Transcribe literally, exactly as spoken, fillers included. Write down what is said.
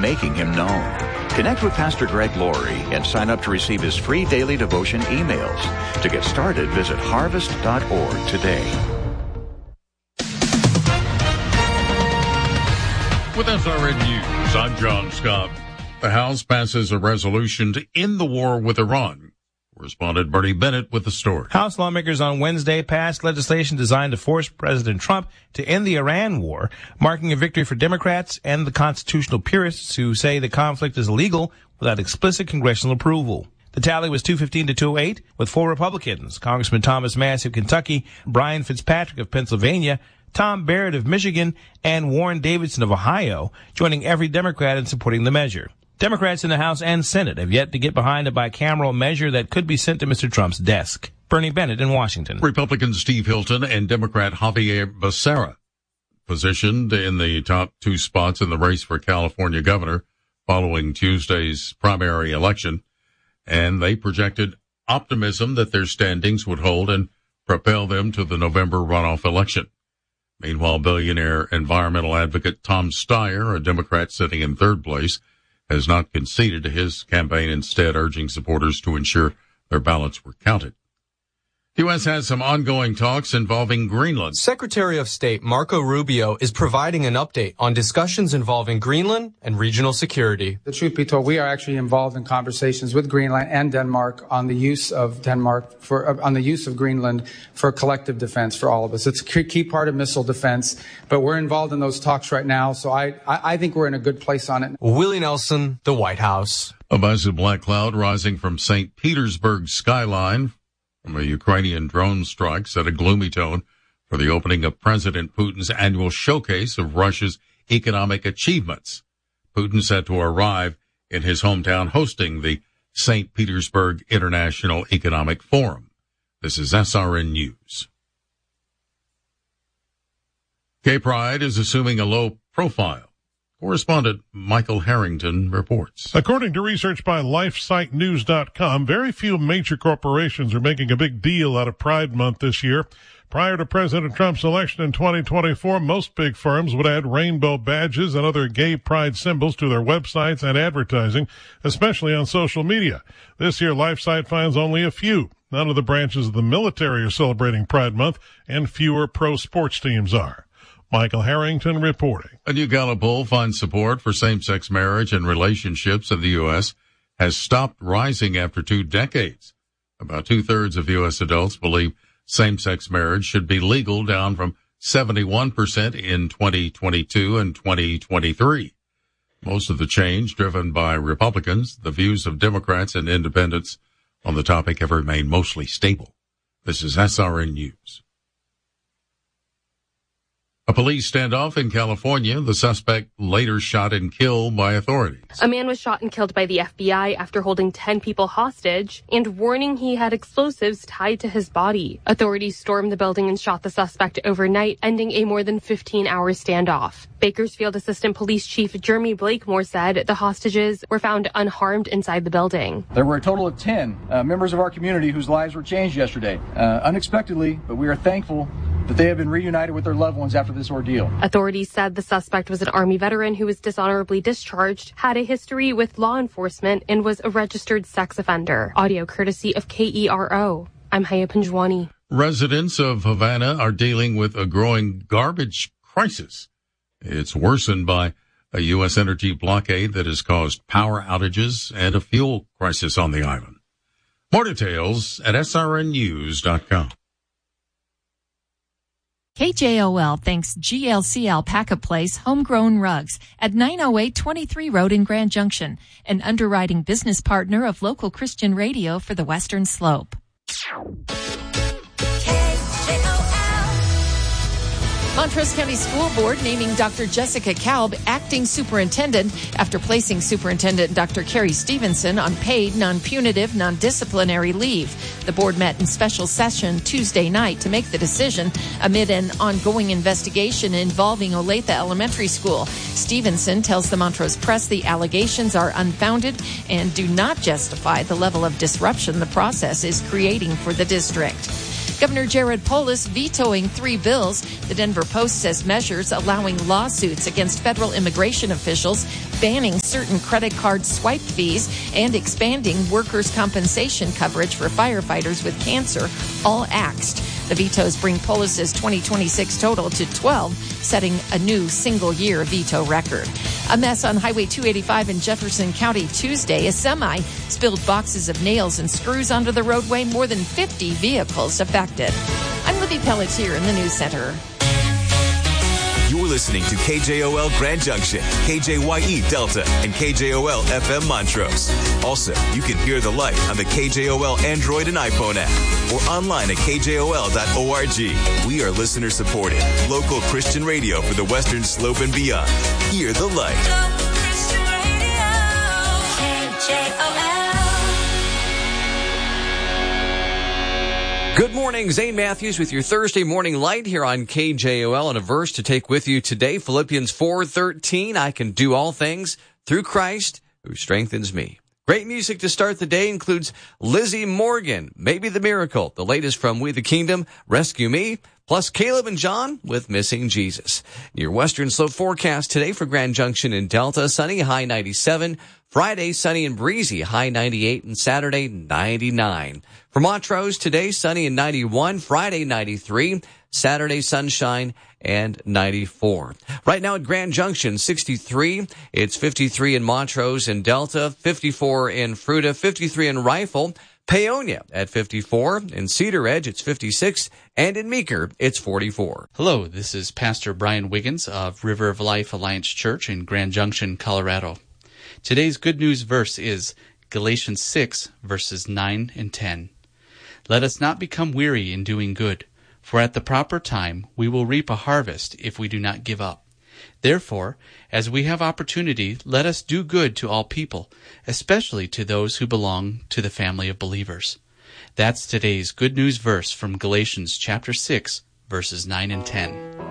making him known. Connect with Pastor Greg Laurie and sign up to receive his free daily devotion emails. To get started, visit harvest dot org today. With S R N News, I'm John Scott. The House passes a resolution to end the war with Iran. Correspondent Bernie Bennett with the story. House lawmakers on Wednesday passed legislation designed to force President Trump to end the Iran war, marking a victory for Democrats and the constitutional purists who say the conflict is illegal without explicit congressional approval. The tally was two fifteen to two oh eight, with four Republicans, Congressman Thomas Massie of Kentucky, Brian Fitzpatrick of Pennsylvania, Tom Barrett of Michigan, and Warren Davidson of Ohio, joining every Democrat in supporting the measure. Democrats in the House and Senate have yet to get behind a bicameral measure that could be sent to Mister Trump's desk. Bernie Bennett in Washington. Republican Steve Hilton and Democrat Javier Becerra positioned in the top two spots in the race for California governor following Tuesday's primary election, and they projected optimism that their standings would hold and propel them to the November runoff election. Meanwhile, billionaire environmental advocate Tom Steyer, a Democrat sitting in third place, has not conceded to his campaign, instead urging supporters to ensure their ballots were counted. The U S has some ongoing talks involving Greenland. Secretary of State Marco Rubio is providing an update on discussions involving Greenland and regional security. The truth be told, we are actually involved in conversations with Greenland and Denmark on the use of Denmark for uh, on the use of Greenland for collective defense for all of us. It's a key part of missile defense, but we're involved in those talks right now, so I, I, I think we're in a good place on it. Willie Nelson, the White House. A massive black cloud rising from Saint Petersburg skyline from a Ukrainian drone strike set a gloomy tone for the opening of President Putin's annual showcase of Russia's economic achievements. Putin set to arrive in his hometown hosting the Saint Petersburg International Economic Forum. This is S R N News. Gay Pride is assuming a low profile. Correspondent Michael Harrington reports. According to research by life site news dot com, very few major corporations are making a big deal out of Pride Month this year. Prior to President Trump's election in twenty twenty-four, most big firms would add rainbow badges and other gay pride symbols to their websites and advertising, especially on social media. This year, LifeSite finds only a few. None of the branches of the military are celebrating Pride Month, and fewer pro sports teams are. Michael Harrington reporting. A new Gallup poll finds support for same-sex marriage and relationships in the U S has stopped rising after two decades. About two-thirds of U S adults believe same-sex marriage should be legal, down from seventy-one percent in twenty twenty-two and twenty twenty-three. Most of the change driven by Republicans. The views of Democrats and independents on the topic have remained mostly stable. This is S R N News. A police standoff in California. The suspect later shot and killed by authorities. A man was shot and killed by the F B I after holding ten people hostage and warning he had explosives tied to his body. Authorities stormed the building and shot the suspect overnight, ending a more than fifteen-hour standoff. Bakersfield Assistant Police Chief Jeremy Blakemore said the hostages were found unharmed inside the building. There were a total of ten uh, members of our community whose lives were changed yesterday. Uh, unexpectedly, but we are thankful that they have been reunited with their loved ones after this ordeal. Authorities said the suspect was an Army veteran who was dishonorably discharged, had a history with law enforcement, and was a registered sex offender. Audio courtesy of K E R O. I'm Haya Panjwani. Residents of Havana are dealing with a growing garbage crisis. It's worsened by a U S energy blockade that has caused power outages and a fuel crisis on the island. More details at S R N news dot com. K J O L thanks G L C Alpaca Place Homegrown Rugs at nine oh eight twenty-three Road in Grand Junction, an underwriting business partner of local Christian radio for the Western Slope. Montrose County School Board naming Doctor Jessica Kalb acting superintendent after placing Superintendent Doctor Carrie Stevenson on paid, non-punitive, non-disciplinary leave. The board met in special session Tuesday night to make the decision amid an ongoing investigation involving Olathe Elementary School. Stevenson tells the Montrose Press the allegations are unfounded and do not justify the level of disruption the process is creating for the district. Governor Jared Polis vetoing three bills. The Denver Post says measures allowing lawsuits against federal immigration officials, banning certain credit card swipe fees, and expanding workers' compensation coverage for firefighters with cancer, all axed. The vetoes bring Polis's twenty twenty-six total to twelve, setting a new single-year veto record. A mess on Highway two eighty-five in Jefferson County Tuesday. A semi spilled boxes of nails and screws onto the roadway. More than fifty vehicles affected. I'm Libby Pelletier in the News Center. You're listening to K J O L Grand Junction, K J Y E Delta, and K J O L F M Montrose. Also, you can hear the light on the K J O L Android and iPhone app or online at K J O L dot org. We are listener-supported, local Christian radio for the Western Slope and beyond. Hear the light. Local Christian radio, K J O L. Good morning, Zane Matthews with your Thursday morning light here on K J O L, and a verse to take with you today, Philippians four thirteen. I can do all things through Christ who strengthens me. Great music to start the day includes Lizzie Morgan, Maybe the Miracle, the latest from We the Kingdom, Rescue Me, plus Caleb and John with Missing Jesus. Your Western Slope forecast today for Grand Junction and Delta, sunny, high ninety-seven. Friday, sunny and breezy, high ninety-eight, and Saturday, ninety-nine. For Montrose, today, sunny and ninety-one, Friday, ninety-three, Saturday, sunshine, and ninety-four. Right now at Grand Junction, sixty-three. It's fifty-three in Montrose and Delta, fifty-four in Fruita, fifty-three in Rifle, Paonia at fifty-four, in Cedar Edge, it's fifty-six, and in Meeker, it's forty-four. Hello, this is Pastor Brian Wiggins of River of Life Alliance Church in Grand Junction, Colorado. Today's good news verse is Galatians six, verses nine and ten. Let us not become weary in doing good, for at the proper time we will reap a harvest if we do not give up. Therefore, as we have opportunity, let us do good to all people, especially to those who belong to the family of believers. That's today's good news verse from Galatians chapter six, verses nine and ten.